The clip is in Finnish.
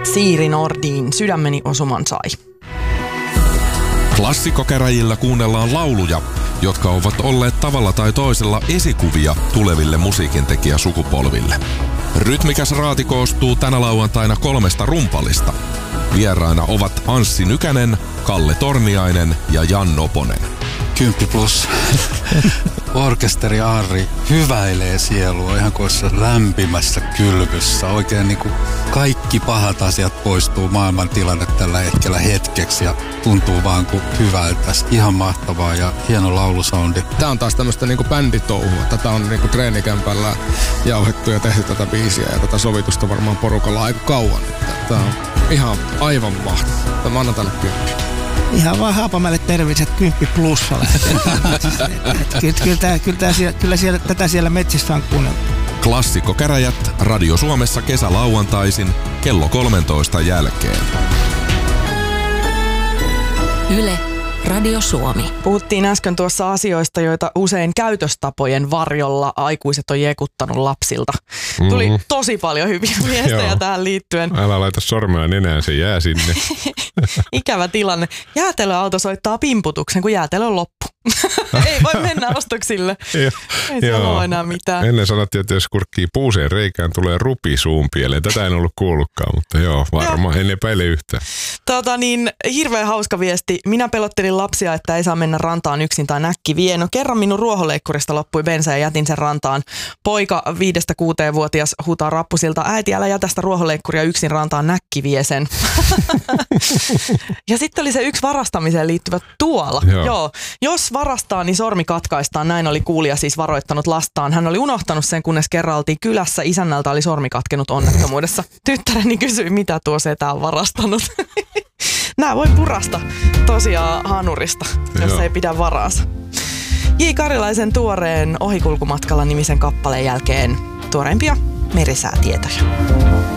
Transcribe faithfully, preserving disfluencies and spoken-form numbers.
Siiri Nordin Sydämeni osuman sai. Klassikkokäräjillä kuunnellaan lauluja, jotka ovat olleet tavalla tai toisella esikuvia tuleville musiikintekijäsukupolville. Rytmikäs raati koostuu tänä lauantaina kolmesta rumpalista. Vieraina ovat Anssi Nykänen, Kalle Torniainen ja Jan Noponen. Kymppi plus. Orkesteri Harri hyväilee sielua ihan kuin olisi lämpimässä kylvyssä. Oikein niin kuin kaikki pahat asiat poistuu maailman tilanne tällä hetkellä hetkeksi ja tuntuu vaan kuin hyvältä. Ihan mahtavaa ja hieno laulusoundi. Tää on taas tämmöistä niinku bänditouhua. Tätä on niinku treenikämpällä jauhettu ja tehty tätä biisiä ja tätä sovitusta varmaan porukalla aika kauan. Tää on ihan aivan mahtavaa. Mä annan tänne kymppi. Ihan vaan Haapamäelle terveiset kymppi plussa lähtee. Kyllä, kyllä, kyllä, kyllä siellä, tätä siellä metsissä on kuunneltu. Klassikkokäräjät Radio Suomessa kesälauantaisin kello kolmentoista jälkeen. Yle Radio Suomi. Puhuttiin äsken tuossa asioista, joita usein käytöstapojen varjolla aikuiset on jekuttanut lapsilta. Tuli mm-hmm. tosi paljon hyviä viestejä tähän liittyen. Älä laita sormea nenään, se jää sinne. Ikävä tilanne. Jäätelöauto soittaa pimputuksen, kun jäätelö on loppu. Ei voi mennä ostoksille. Ei siellä ole enää mitään. Ennen sanottiin, että jos kurkkii puuseen reikään, tulee rupi suun pieleen. Tätä en ollut kuullutkaan, mutta joo, varmaan. En epäile yhtään. Tota niin, hirveän hauska viesti. Minä pelottelin lapsia, että ei saa mennä rantaan yksin tai näkki vie. No kerran minun ruohonleikkurista loppui bensa ja jätin sen rantaan. Poika viidestä kuuteenvuotias huutaa rappusilta, äiti älä jätä sitä ruohonleikkuria yksin rantaan, näkki vie sen. Ja sitten oli se yksi varastamiseen liittyvä tuola. Joo. Joo. Jos varastaa, niin sormi katkaistaan. Näin oli kuulija siis varoittanut lastaan. Hän oli unohtanut sen, kunnes kerran oltiin kylässä. Isännältä oli sormi katkenut onnettomuudessa. Tyttäreni kysyi, mitä tuo setä on varastanut. Nää voi purasta tosiaan hanurista, jos Joo. ei pidä varaansa. J. Karilaisen tuoreen Ohikulkumatkalla nimisen kappaleen jälkeen tuoreimpia merisäätietoja.